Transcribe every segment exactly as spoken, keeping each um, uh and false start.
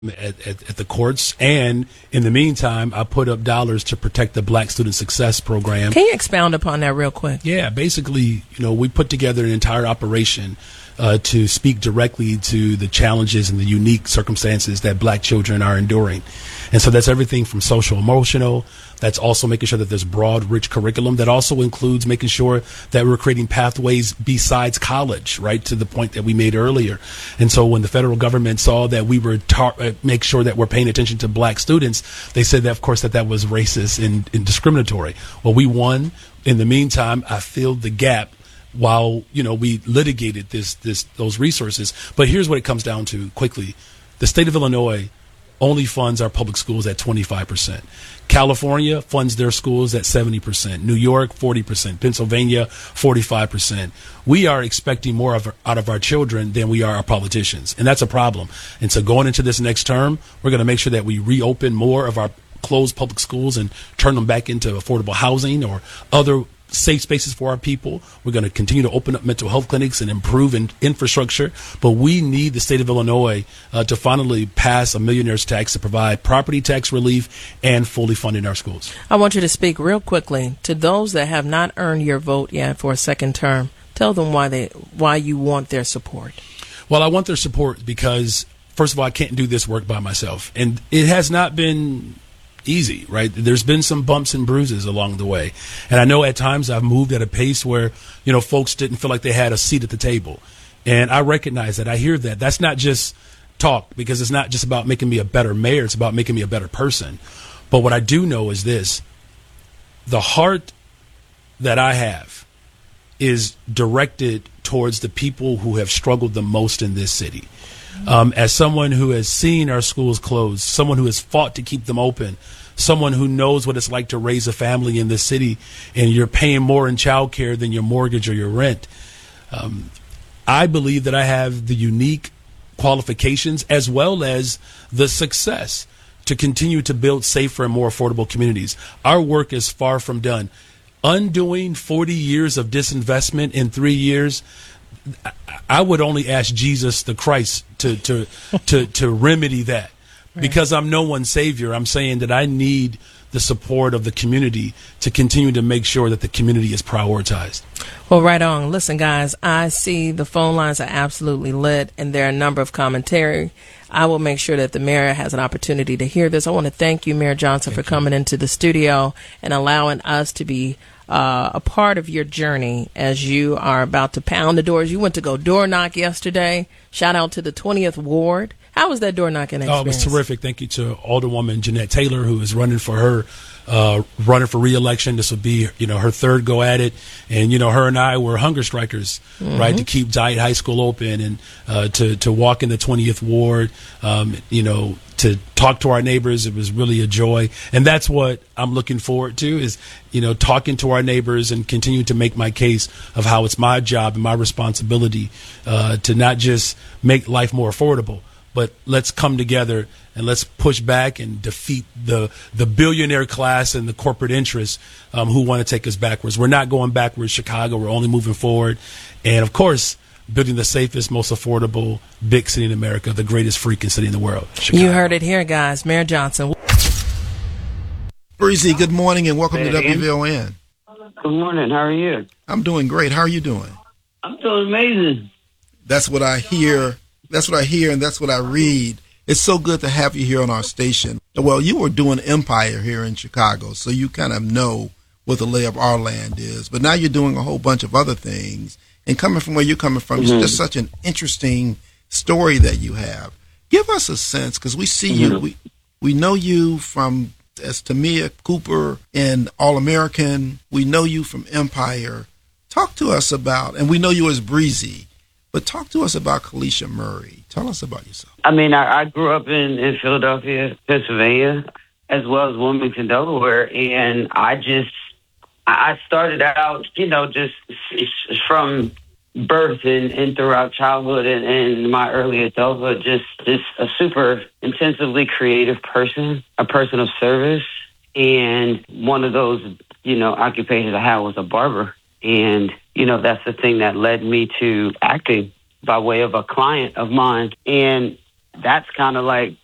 At, at, at the courts, and in the meantime, I put up dollars to protect the Black Student Success Program. Can you expound upon that real quick? Yeah, basically, you know, we put together an entire operation uh, to speak directly to the challenges and the unique circumstances that Black children are enduring. And so that's everything from social emotional. That's also making sure that there's broad, rich curriculum. That also includes making sure that we're creating pathways besides college, right, to the point that we made earlier. And so when the federal government saw that we were tar- uh, make sure that we're paying attention to Black students, they said that, of course, that that was racist and, and discriminatory. Well, we won. In the meantime, I filled the gap while, you know, we litigated this, this, those resources. But here's what it comes down to quickly. The state of Illinois only funds our public schools at twenty-five percent. California funds their schools at seventy percent. New York, forty percent. Pennsylvania, forty-five percent. We are expecting more of, out of our children than we are our politicians, and that's a problem. And so going into this next term, we're going to make sure that we reopen more of our closed public schools and turn them back into affordable housing or other safe spaces for our people. We're going to continue to open up mental health clinics and improve in infrastructure. But we need the state of Illinois uh, to finally pass a millionaire's tax to provide property tax relief and fully funding our schools. I want you to speak real quickly to those that have not earned your vote yet for a second term. Tell them why they why you want their support. Well, I want their support because, first of all, I can't do this work by myself. And it has not been easy, right? There's been some bumps and bruises along the way. And I know at times I've moved at a pace where, you know, folks didn't feel like they had a seat at the table. And I recognize that. I hear that. That's not just talk, because it's not just about making me a better mayor. It's about making me a better person. But what I do know is this: the heart that I have is directed towards the people who have struggled the most in this city. Um, as someone who has seen our schools closed, someone who has fought to keep them open, someone who knows what it's like to raise a family in this city, and you're paying more in child care than your mortgage or your rent, um, I believe that I have the unique qualifications as well as the success to continue to build safer and more affordable communities. Our work is far from done. Undoing forty years of disinvestment in three years, I would only ask Jesus the Christ to to to, to remedy that, right? Because I'm no one's savior. I'm saying that I need the support of the community to continue to make sure that the community is prioritized. Well, right on. Listen, guys, I see the phone lines are absolutely lit, and there are a number of commentary. I will make sure that the mayor has an opportunity to hear this. I want to thank you, Mayor Johnson, thank for coming you. into the studio and allowing us to be Uh, a part of your journey as you are about to pound the doors. You went to go door knock yesterday. Shout out to the twentieth Ward. How was that door knocking experience? Oh, it was terrific. Thank you to Alderwoman Jeanette Taylor, who is running for her uh, running for re-election. This will be, you know, her third go at it. And, you know, her and I were hunger strikers, mm-hmm. right, to keep Dyett High School open and uh, to, to walk in the twentieth Ward, um, you know, to talk to our neighbors. It was really a joy. And that's what I'm looking forward to is, you know, talking to our neighbors and continue to make my case of how it's my job and my responsibility uh, to not just make life more affordable, but let's come together and let's push back and defeat the the billionaire class and the corporate interests um, who want to take us backwards. We're not going backwards, Chicago. We're only moving forward. And, of course, building the safest, most affordable big city in America, the greatest freaking city in the world, Chicago. You heard it here, guys. Mayor Johnson. Breezy, good morning and welcome hey, to W V O N. Good morning. How are you? I'm doing great. How are you doing? I'm doing amazing. That's what I hear. That's what I hear, and that's what I read. It's so good to have you here on our station. Well, you were doing Empire here in Chicago, so you kind of know what the lay of our land is. But now you're doing a whole bunch of other things. And coming from where you're coming from, mm-hmm. it's just such an interesting story that you have. Give us a sense, because we see mm-hmm. you, we we know you from as Tamia Cooper in All American. We know you from Empire. Talk to us about, and we know you as Breezy, but talk to us about Kalisha Murray. Tell us about yourself. I mean, I, I grew up in, in Philadelphia, Pennsylvania, as well as Wilmington, Delaware, and I just, I started out, you know, just from birth and, and throughout childhood and, and my early adulthood, just, just a super intensively creative person, a person of service. And one of those, you know, occupations I had was a barber. And, you know, that's the thing that led me to acting by way of a client of mine. And that's kind of like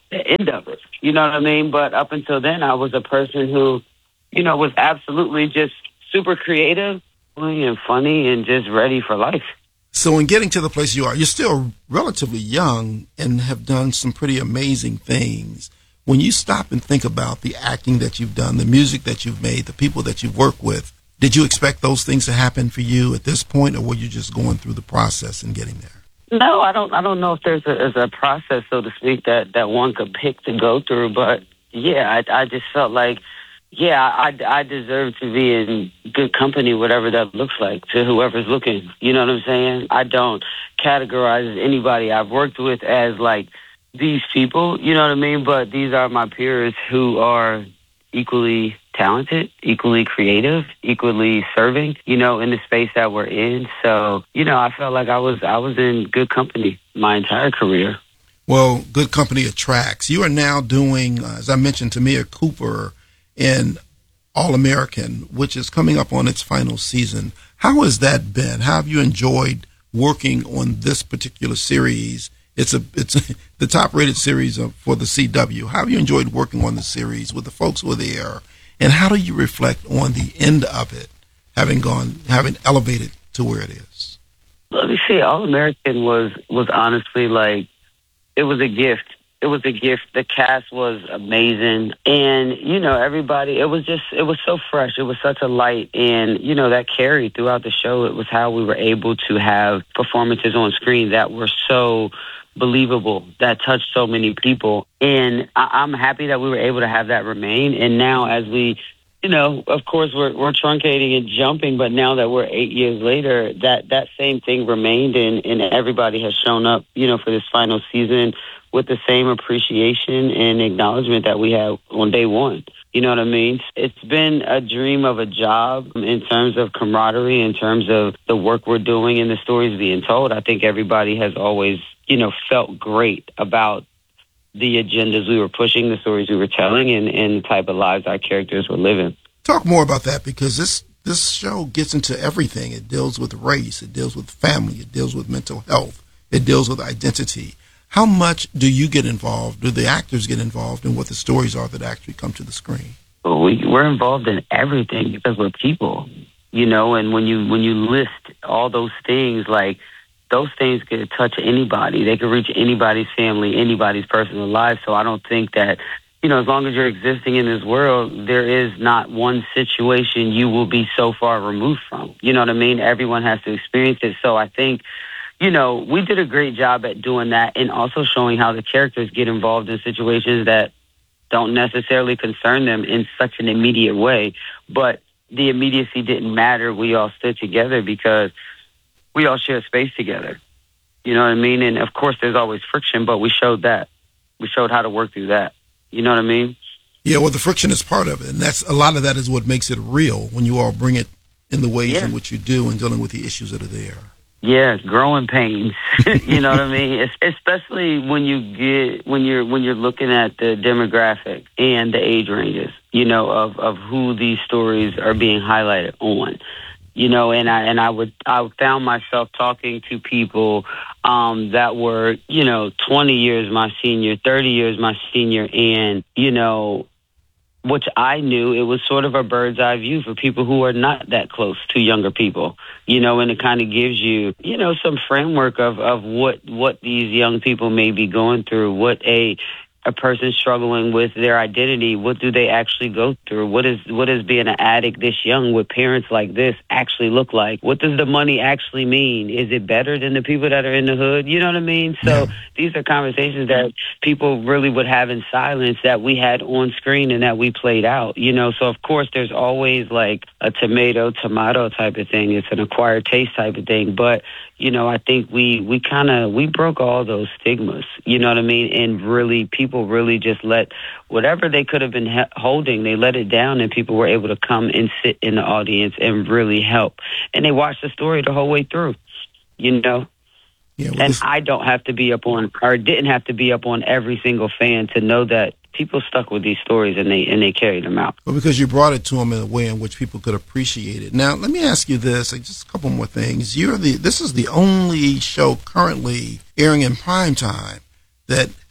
the end of it. You know what I mean? But up until then, I was a person who, you know, was absolutely just super creative and funny and just ready for life. So in getting to the place you are, you're still relatively young and have done some pretty amazing things. When you stop and think about the acting that you've done, the music that you've made, the people that you've worked with, did you expect those things to happen for you at this point, or were you just going through the process and getting there? No, I don't. I don't know if there's a, there's a process, so to speak, that, that one could pick to go through. But yeah, I, I just felt like, yeah, I, I deserve to be in good company, whatever that looks like, to whoever's looking. You know what I'm saying? I don't categorize anybody I've worked with as like these people. You know what I mean? But these are my peers who are equally talented, equally creative, equally serving, you know, in the space that we're in. So, you know, I felt like I was I was in good company my entire career. Well, good company attracts. You are now doing, uh, as I mentioned, Tamia Cooper in All-American, which is coming up on its final season. How has that been? How have you enjoyed working on this particular series? It's a it's a, the top-rated series of, for the C W. How have you enjoyed working on the series with the folks who are there? And how do you reflect on the end of it, having gone, having elevated to where it is? Let me see. All American was was honestly like, it was a gift. It was a gift. The cast was amazing, and you know, everybody. It was just, it was so fresh. It was such a light, and you know, that carried throughout the show. It was how we were able to have performances on screen that were so believable, that touched so many people. And I- I'm happy that we were able to have that remain. And now as we, you know, of course we're, we're truncating and jumping, but now that we're eight years later, that, that same thing remained, and, and everybody has shown up, you know, for this final season with the same appreciation and acknowledgement that we had on day one. You know what I mean? It's been a dream of a job in terms of camaraderie, in terms of the work we're doing and the stories being told. I think everybody has always, you know, felt great about the agendas we were pushing, the stories we were telling, and, and the type of lives our characters were living. Talk more about that, because this, this show gets into everything. It deals with race, it deals with family, it deals with mental health, it deals with identity. How much do you get involved, do the actors get involved in what the stories are that actually come to the screen? Well, we, we're involved in everything because we're people, you know, and when you when you list all those things, like, those things could touch anybody. They could reach anybody's family, anybody's personal life. So I don't think that, you know, as long as you're existing in this world, there is not one situation you will be so far removed from. You know what I mean? Everyone has to experience it. So I think, you know, we did a great job at doing that, and also showing how the characters get involved in situations that don't necessarily concern them in such an immediate way. But the immediacy didn't matter. We all stood together because we all share space together. You know what I mean? And of course there's always friction, but we showed that. We showed how to work through that. You know what I mean? Yeah, well, the friction is part of it. And that's, a lot of that is what makes it real, when you all bring it in the ways yeah. in which you do, and dealing with the issues that are there. Yeah, growing pains. You know what I mean? It's, especially when you get, when you're, when you're looking at the demographic and the age ranges, you know, of, of who these stories are being highlighted on. You know, and I and I would I found myself talking to people um, that were, you know, twenty years my senior, thirty years my senior, and, you know, which I knew it was sort of a bird's eye view for people who are not that close to younger people, you know, and it kind of gives you, you know, some framework of, of what, what these young people may be going through, what a a person struggling with their identity, what do they actually go through? What is what is being an addict this young with parents like this actually look like? What does the money actually mean? Is it better than the people that are in the hood? You know what I mean? So yeah. These are conversations that people really would have in silence, that we had on screen and that we played out, you know? So of course there's always like a tomato, tomato type of thing. It's an acquired taste type of thing. But, you know, I think we, we kind of, we broke all those stigmas, you know what I mean? And really, people really just let whatever they could have been he- holding, they let it down, and people were able to come and sit in the audience and really help. And they watched the story the whole way through, you know? Yeah, well, and this... I don't have to be up on, or didn't have to be up on every single fan to know that people stuck with these stories and they and they carried them out. Well, because you brought it to them in a way in which people could appreciate it. Now, let me ask you this, like, just a couple more things. You're the this is the only show currently airing in prime time that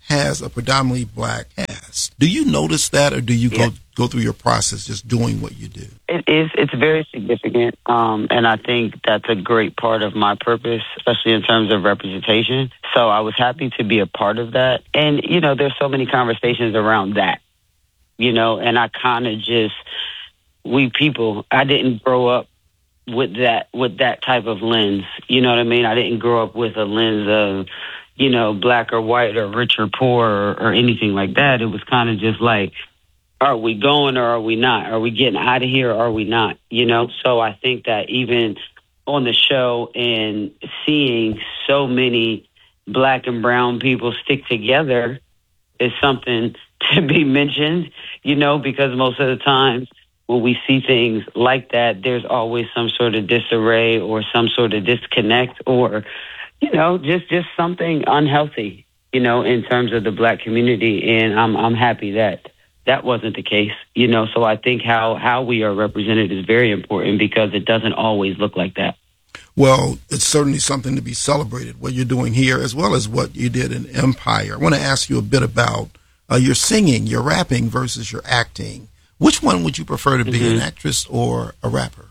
has a predominantly black cast. Do you notice that, or do you yeah. go go through your process just doing what you do? It is. It's very significant, um, and I think that's a great part of my purpose, especially in terms of representation. So I was happy to be a part of that. And, you know, there's so many conversations around that, you know, and I kind of just, we people, I didn't grow up with that, with that type of lens. You know what I mean? I didn't grow up with a lens of, you know, black or white or rich or poor or, or anything like that. It was kind of just like, are we going or are we not? Are we getting out of here or are we not? You know, so I think that even on the show and seeing so many black and brown people stick together is something to be mentioned, you know, because most of the time when we see things like that, there's always some sort of disarray or some sort of disconnect or, you know, just, just something unhealthy, you know, in terms of the black community. And I'm I'm happy that that wasn't the case, you know. So I think how, how we are represented is very important because it doesn't always look like that. Well, it's certainly something to be celebrated, what you're doing here, as well as what you did in Empire. I want to ask you a bit about uh, your singing, your rapping versus your acting. Which one would you prefer to be, mm-hmm. an actress or a rapper?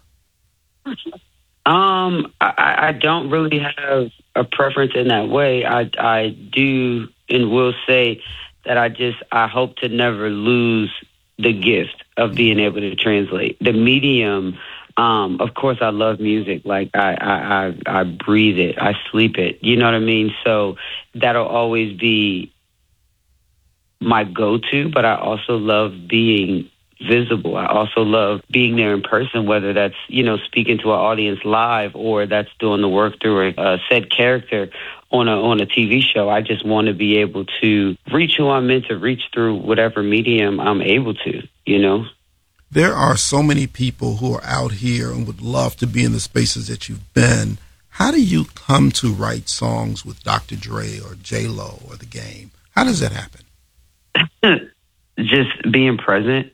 Um, I, I don't really have a preference in that way. I, I do and will say that I just, I hope to never lose the gift of being able to translate. The medium, um, of course, I love music. Like, I, I, I, I breathe it. I sleep it. You know what I mean? So that'll always be my go-to, but I also love being visible. I also love being there in person, whether that's, you know, speaking to an audience live or that's doing the work through a, a said character on a on a T V show. I just want to be able to reach who I'm meant to reach through whatever medium I'm able to, you know. There are so many people who are out here and would love to be in the spaces that you've been. How do you come to write songs with Doctor Dre or J-Lo or The Game? How does that happen? Just being present.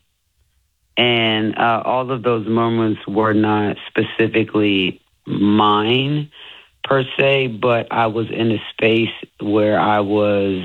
And uh, all of those moments were not specifically mine, per se, but I was in a space where I was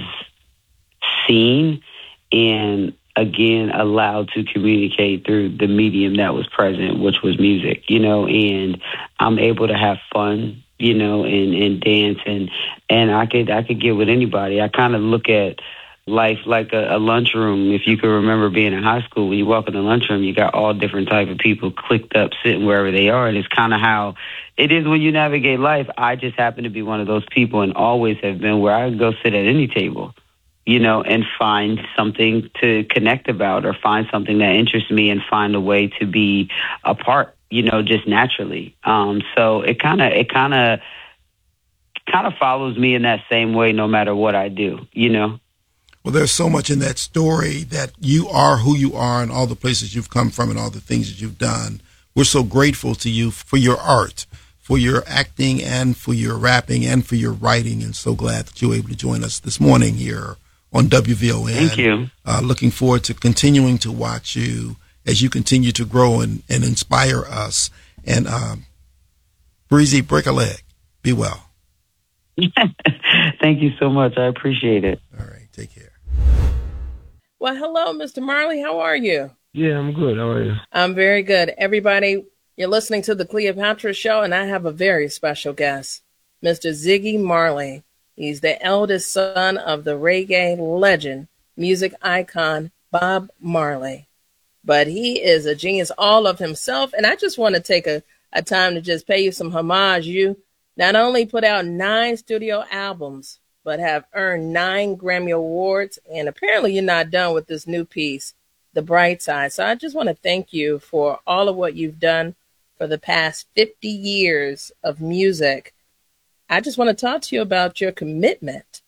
seen and, again, allowed to communicate through the medium that was present, which was music, you know, and I'm able to have fun, you know, and, and dance, and, and I could I could get with anybody. I kind of look at life like a, a lunchroom. If you can remember being in high school, when you walk in the lunchroom, you got all different type of people clicked up, sitting wherever they are. And it's kind of how it is when you navigate life. I just happen to be one of those people and always have been where I can go sit at any table, you know, and find something to connect about or find something that interests me and find a way to be a part, you know, just naturally. Um, so it kind of, it kind of, kind of follows me in that same way, no matter what I do, you know. Well, there's so much in that story that you are who you are and all the places you've come from and all the things that you've done. We're so grateful to you for your art, for your acting and for your rapping and for your writing, and so glad that you were able to join us this morning here on W V O N. Thank you. Uh, looking forward to continuing to watch you as you continue to grow and, and inspire us. And um, Breezy, break a leg. Be well. Thank you so much. I appreciate it. All right. Take care. Well, hello, Mister Marley. How are you? Yeah, I'm good. How are you? I'm very good. Everybody, you're listening to the Cleopatra Show, and I have a very special guest, Mister Ziggy Marley. He's the eldest son of the reggae legend, music icon, Bob Marley. But he is a genius all of himself, and I just want to take a, a time to just pay you some homage. You not only put out nine studio albums, but have earned nine Grammy Awards. And apparently you're not done with this new piece, The Bright Side. So I just want to thank you for all of what you've done for the past fifty years of music. I just want to talk to you about your commitment.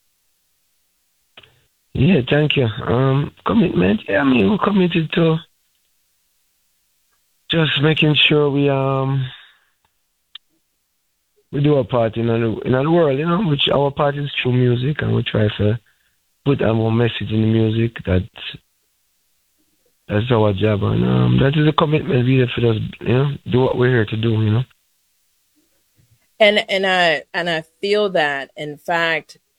Yeah, thank you. Um, commitment, yeah, I mean, we're committed to just making sure we um we do our part in the, in the world, you know, which our part is through music, and we try to put our message in the music. That, that's our job, and um, that is a commitment we have for us, you know, do what we're here to do, you know. And and I and I feel that, in fact,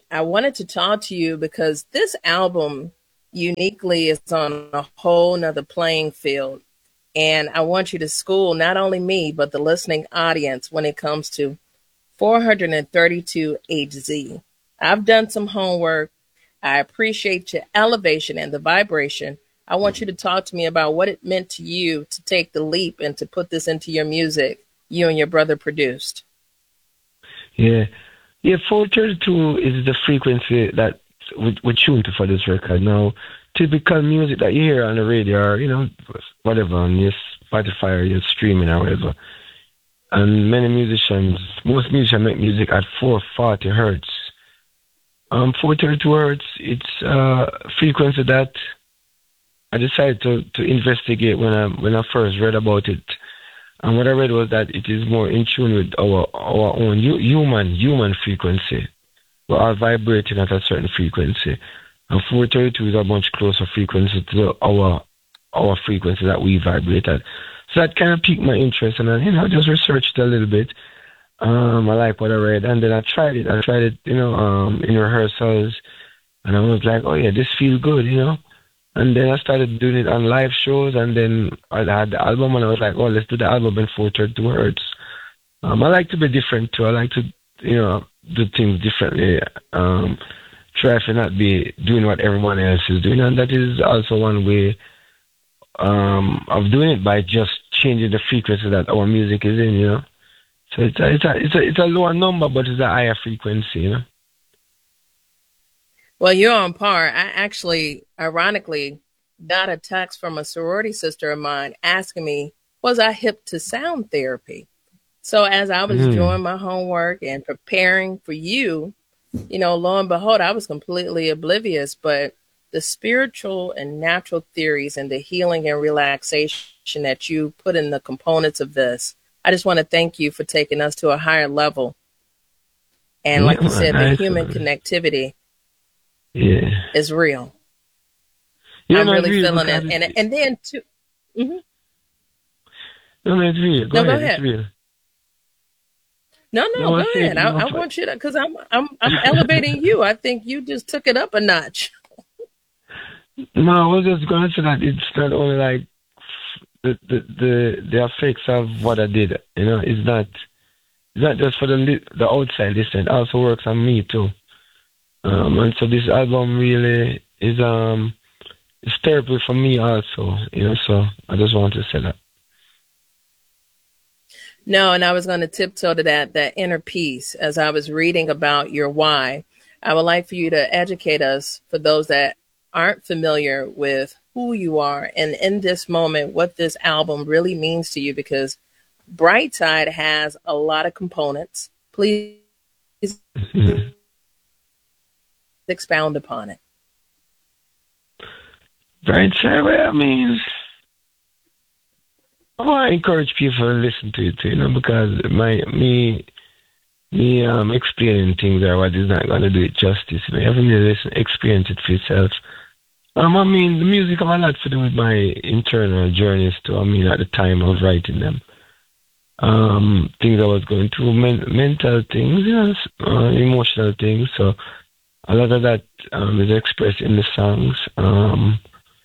I wanted to talk to you because this album uniquely is on a whole nother playing field. And I want you to school not only me, but the listening audience when it comes to four thirty-two H Z. I've done some homework. I appreciate your elevation and the vibration. I want you to talk to me about what it meant to you to take the leap and to put this into your music you and your brother produced. Yeah. Yeah, four thirty-two is the frequency that we, we tuned to for this record. Now, typical music that you hear on the radio or, you know, whatever, on your Spotify or your streaming or whatever. And many musicians, most musicians make music at four forty hertz. Um, four thirty-two hertz, it's a frequency that I decided to, to investigate when I when I first read about it. And what I read was that it is more in tune with our our own human human frequency. We are vibrating at a certain frequency. And four thirty-two is a much closer frequency to our our frequency that we vibrate at. So that kind of piqued my interest, and I, you know, just researched a little bit. Um, I like what I read, and then I tried it. I tried it, you know, um, in rehearsals, and I was like, oh yeah, this feels good, you know. And then I started doing it on live shows, and then I had the album, and I was like, oh, let's do the album in four thirty-two hertz. Um, I like to be different too. I like to, you know, do things differently. Um, try to not be doing what everyone else is doing, and that is also one way um, of doing it, by just changing the frequency that our music is in, you know. So it's a, it's a, it's a, it's a lower number, but it's a higher frequency, you know. Well, you're on par. I actually, ironically, got a text from a sorority sister of mine asking me, was I hip to sound therapy? So as I was mm. doing my homework and preparing for you, you know, lo and behold, I was completely oblivious. But the spiritual and natural theories and the healing and relaxation that you put in the components of this, I just want to thank you for taking us to a higher level. And like yeah, you said, the human connectivity yeah. is real. Yeah, I'm no, really real, feeling it. And and then too. Mm-hmm. No, no, it's real. Go no, ahead. Go ahead. It's real. No, no, no go ahead. I, I want you to, because I'm I'm I'm elevating you. I think you just took it up a notch. No, I was just going to say that it's not only like the the the, the effects of what I did. You know, it's not it's not just for the the outside listener. It also works on me too. Um, and so this album really is um it's therapy for me also. You know, so I just want to say that. No, and I was going to tiptoe to that, that inner peace. As I was reading about your why, I would like for you to educate us, for those that aren't familiar with who you are and in this moment, what this album really means to you, because Brightside has a lot of components. Please mm-hmm. expound upon it. Brightside, well, I mean, Oh, I encourage people to listen to it, you know, because my me me um explaining things or what is not going to do it justice. You know, you have to listen, experience it for yourself. Um, I mean, the music have a lot to do with my internal journeys too. I mean, at the time of writing them, um, things I was going through, men- mental things, you know, uh, emotional things. So a lot of that um, is expressed in the songs. Um.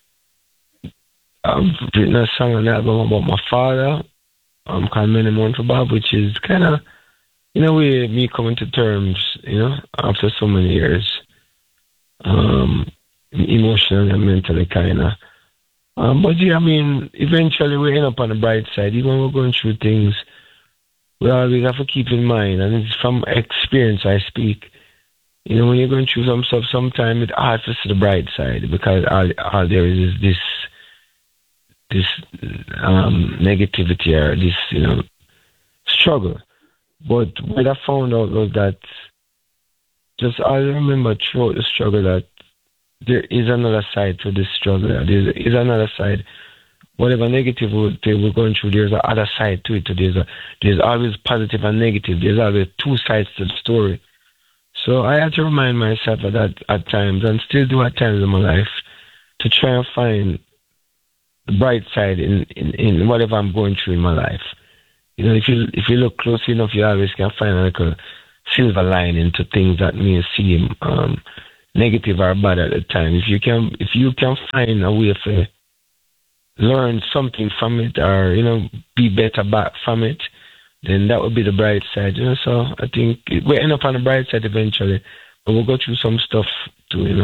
I've written a song on the album about my father, um, called Many Mourn for Bob, which is kind of, in a way, me coming to terms, you know, after so many years, um, emotionally and mentally, kind of. Um, but yeah, I mean, eventually we end up on the bright side. Even when we're going through things, we always have to keep in mind, and it's from experience I speak. You know, when you're going through some stuff, sometimes it's hard to see the bright side, because all, all there is is this. this um, negativity or this, you know, struggle. But what I found out was that just I remember throughout the struggle that there is another side to this struggle. There is another side. Whatever negative we're going through, there's another side to it. There's, a, there's always positive and negative. There's always two sides to the story. So I had to remind myself of that at times, and still do at times in my life, to try and find the bright side in, in, in whatever I'm going through in my life. You know, if you if you look close enough, you always can find like a silver lining to things that may seem um, negative or bad at the time. If you can, if you can find a way to learn something from it, or you know, be better back from it, then that would be the bright side. You know, so I think we end up on the bright side eventually, but we'll go through some stuff too. You know.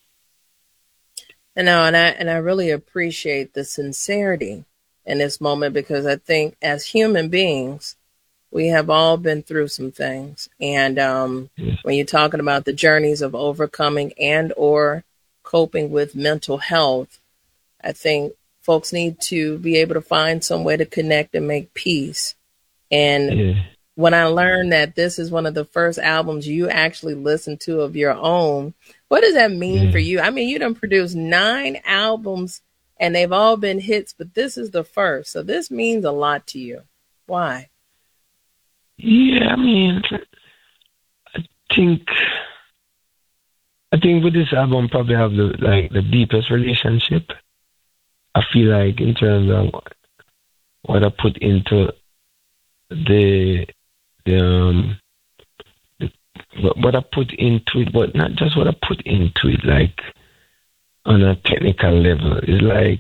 I know, and I and I really appreciate the sincerity in this moment, because I think as human beings, we have all been through some things. And um, yeah. when you're talking about the journeys of overcoming and or coping with mental health, I think folks need to be able to find some way to connect and make peace. And yeah. when I learned that this is one of the first albums you actually listened to of your own, what does that mean yeah. for you? I mean, you done produced nine albums and they've all been hits, but this is the first. So this means a lot to you. Why? Yeah, I mean, I think, I think with this album, probably have the like the deepest relationship. I feel like in terms of what I put into the, the um, the, what I put into it, but not just what I put into it, like on a technical level. It's like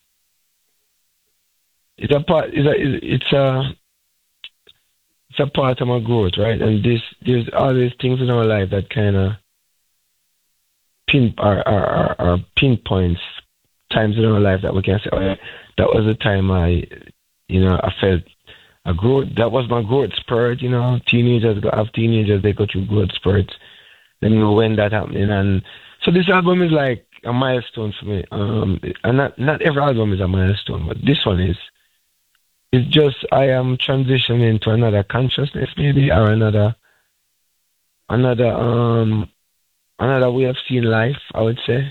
it's a part. It's a. It's a. It's a part of my growth, right? And this, there's all these things in our life that kind of pin are, are, are pinpoints times in our life that we can say, oh, yeah, that was the time I, you know, I felt a growth. That was my growth spurt. You know, teenagers go have teenagers, they go through growth spurts. Then you know when that happening, and so this album is like a milestone for me. Um, and not not every album is a milestone, but this one is. It's just I am transitioning to another consciousness, maybe, or another, another, um, another way of seeing life, I would say.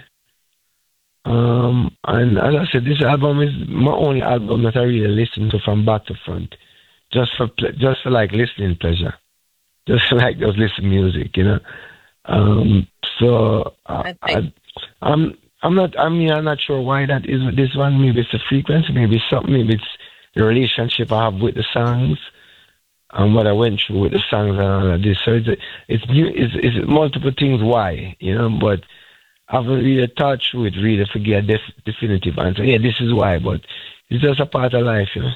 Um, and as I said, this album is my only album that I really listen to from back to front, just for just for like listening pleasure, just for like just listen music, you know. Um, so I, I, I'm I'm not I mean I'm not sure why that is with this one. Maybe it's the frequency, maybe it's something, maybe it's the relationship I have with the songs and what I went through with the songs and all of this. So it's it's new, it's, it's multiple things why, you know, but I haven't really thought through it really to get a def- definitive answer. Yeah, this is why, but it's just a part of life, you know.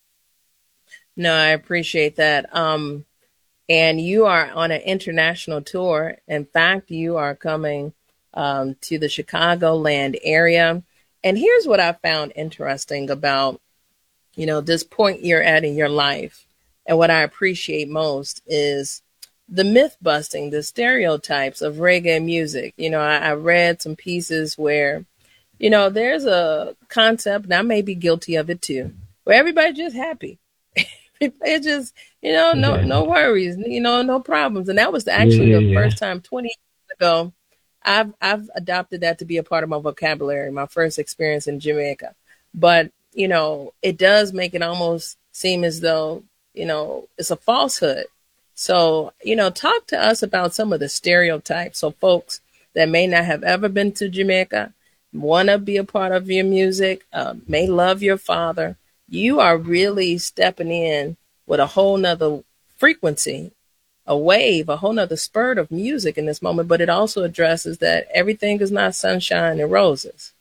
No, I appreciate that. Um, and you are on an international tour. In fact, you are coming um, to the Chicagoland area. And here's what I found interesting about, you know, this point you're at in your life. And what I appreciate most is the myth busting, the stereotypes of reggae music. You know, I, I read some pieces where, you know, there's a concept, and I may be guilty of it too, where everybody's just happy. It's just, you know, no, yeah. no worries, you know, no problems. And that was actually yeah, the yeah. first time twenty years ago, I've, I've adopted that to be a part of my vocabulary, my first experience in Jamaica. But, you know, it does make it almost seem as though, you know, it's a falsehood. So, you know, talk to us about some of the stereotypes. So folks that may not have ever been to Jamaica, want to be a part of your music, uh, may love your father. You are really stepping in with a whole nother frequency, a wave, a whole nother spurt of music in this moment. But it also addresses that everything is not sunshine and roses.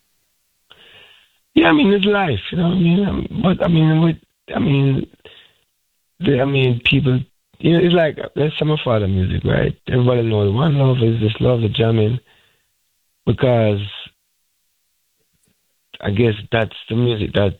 Yeah, I mean, it's life, you know what I mean? But, I mean, with, I mean, the, I mean, people, you know, it's like, that's some of our music, right? Everybody knows one love is just love the jamming, because I guess that's the music that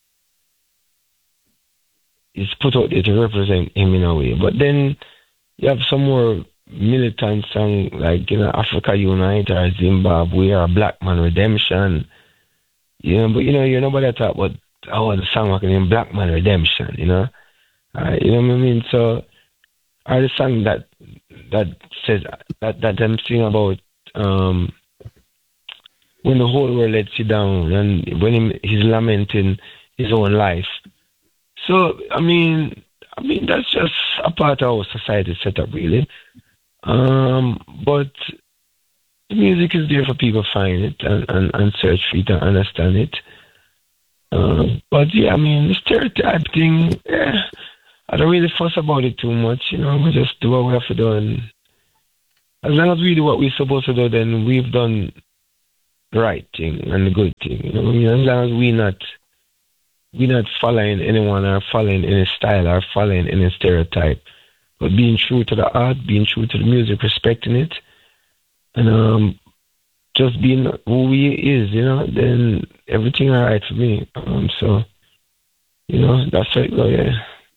is put out there to represent him in a way. But then you have some more militant song, like, you know, Africa Unite or Zimbabwe or Black Man Redemption. You know, but you know, you know nobody talk about how the song working in Black Man Redemption, you know. Uh, you know what I mean? So are the song that that says that that I'm singing about um when the whole world lets you down and when he, he's lamenting his own life. So I mean I mean that's just a part of our society setup really. Um but the music is there for people to find it and, and, and search for it and understand it. Uh, but yeah, I mean, the stereotype thing, yeah, I don't really fuss about it too much, you know. We just do what we have to do, and as long as we do what we're supposed to do, then we've done the right thing and the good thing. You know what I mean? As long as we're not, we're not following anyone or following any style or following any stereotype, but being true to the art, being true to the music, respecting it, and um, just being who we is, you know, then everything all right for me. Um, so, you know, that's it. Well, yeah.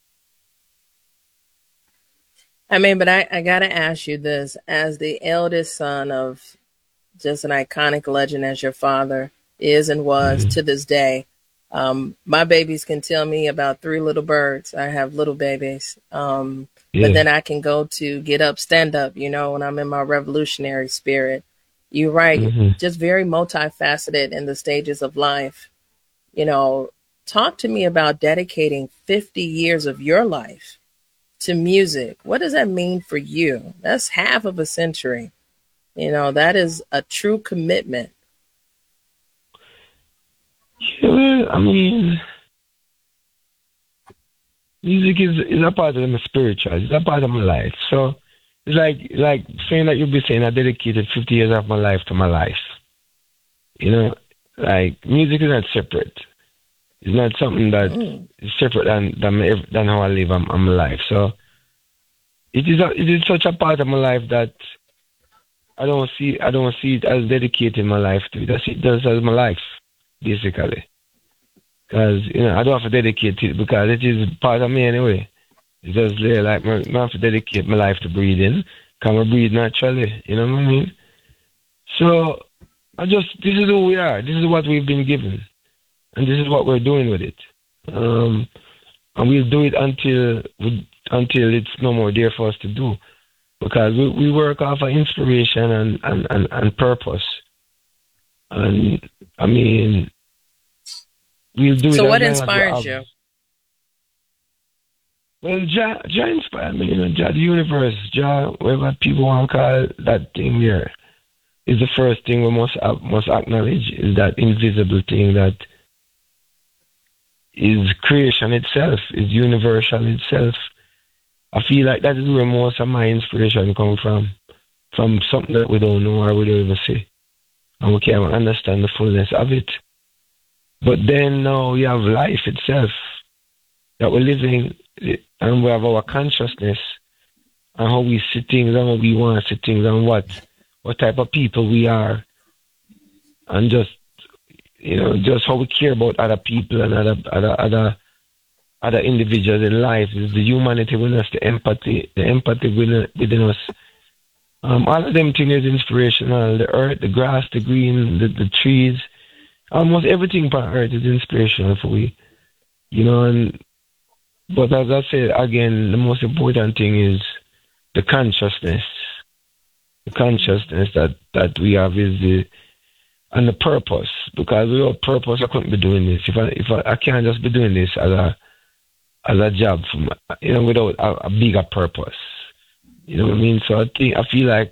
I mean, but I, I got to ask you this. As the eldest son of just an iconic legend as your father is and was mm-hmm. to this day, um, my babies can tell me about Three Little Birds. I have little babies. Um, yeah. But then I can go to Get Up, Stand Up, you know, when I'm in my revolutionary spirit. You're right. Mm-hmm. Just very multifaceted in the stages of life. You know, talk to me about dedicating fifty years of your life to music. What does that mean for you? That's half of a century. You know, that is a true commitment. Yeah, I mean, music is, is a part of my spiritual. It's a part of my life. So it's like like saying that you'll be saying I dedicated fifty years of my life to my life. You know, like music is not separate. It's not something that mm. is separate than, than than how I live on, on my life. So it is a, it is such a part of my life that I don't see I don't see it as dedicating my life to it. I see it just as my life, basically. Because you know I don't have to dedicate it because it is part of me anyway. It's just there like I have to dedicate my life to breathing. Because I breathe naturally. You know what I mean? So I just this is who we are. This is what we've been given. And this is what we're doing with it. Um, and we'll do it until we, until it's no more there for us to do. Because we, we work off of inspiration and, and, and, and purpose. And, I mean, we'll do it. So what inspires you? Well, Jah, Jah inspired me. You know, Jah, the universe, Jah, whatever people want to call that thing there, is the first thing we must, must acknowledge, is that invisible thing that is creation itself, is universal itself. I feel like that is where most of my inspiration comes from, from something that we don't know or we don't even see. And we can't understand the fullness of it. But then now we have life itself, that we're living, and we have our consciousness, and how we see things, and how we want to see things, and what, what type of people we are. And just You know, just how we care about other people and other other other other individuals in life, is the humanity within us, the empathy, the empathy within, within us. Um, all of them things is inspirational. The earth, the grass, the green, the, the trees, almost everything on earth is inspirational for we. You know, and but as I said again, the most important thing is the consciousness. The consciousness that, that we have is the and the purpose, because without purpose, I couldn't be doing this. If I if I, I can't just be doing this as a as a job, for my, you know, without a, a bigger purpose. You know what I mean? So I think I feel like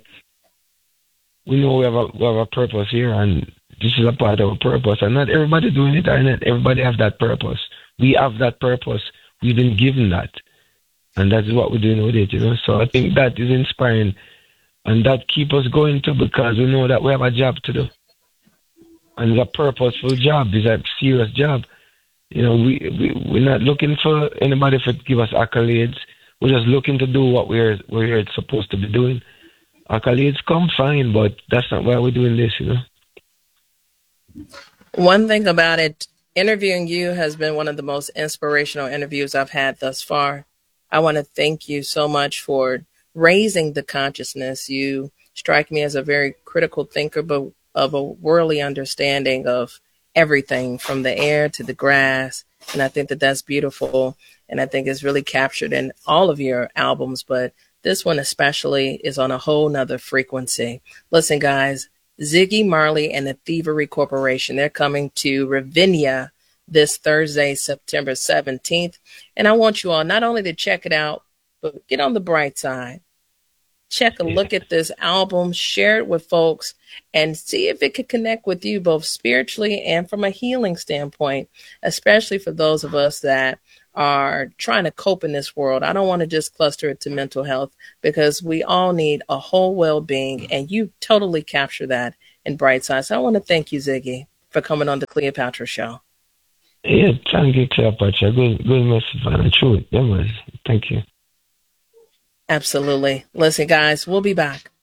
we know we have a we have a purpose here, and this is a part of a purpose. And not everybody doing it, and not everybody have that purpose. We have that purpose. We've been given that, and that's what we're doing with it. You know, so I think that is inspiring, and that keeps us going too, because we know that we have a job to do. And it's a purposeful job. It's a serious job. You know, we, we, we're not looking for anybody to give us accolades. We're just looking to do what we're, we're supposed to be doing. Accolades come fine, but that's not why we're doing this, you know. One thing about it, interviewing you has been one of the most inspirational interviews I've had thus far. I want to thank you so much for raising the consciousness. You strike me as a very critical thinker, but of a worldly understanding of everything from the air to the grass. And I think that that's beautiful. And I think it's really captured in all of your albums, but this one especially is on a whole nother frequency. Listen, guys, Ziggy Marley and the Thievery Corporation, they're coming to Ravinia this Thursday, September seventeenth. And I want you all not only to check it out, but get on the bright side. Check a look at this album, share it with folks, and see if it could connect with you both spiritually and from a healing standpoint, especially for those of us that are trying to cope in this world. I don't want to just cluster it to mental health, because we all need a whole well-being, and you totally capture that in Brightside. So I want to thank you, Ziggy, for coming on the Cleopatra Show. Yeah, thank you, Cleopatra. Good, good message, man. The truth. Yeah, man. Thank you. Absolutely. Listen, guys, we'll be back.